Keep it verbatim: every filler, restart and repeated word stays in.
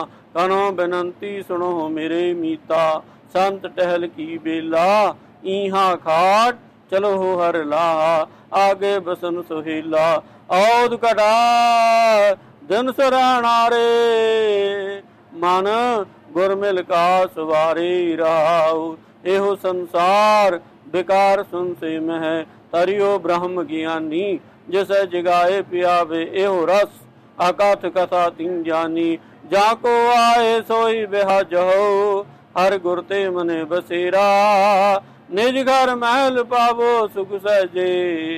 कनो बिनंती सुनो मेरे मीता, संत टहल की बेला ईहा खाट चलो हो हर लाहा, आगे बसन सुहेला औद कटा दिन सराहना रे, मन गुर मिल का सवारे राव। एहो संसार बेकार सुन से मह, तरियो ब्रह्म ज्ञानी जिसे जगाए पियावे, एहो रस अकथ कथा तिन जानी, जाको आए सोई बेहज हो, हर गुर ते मने बसेरा, निज घर महल पावो सुख सहजे।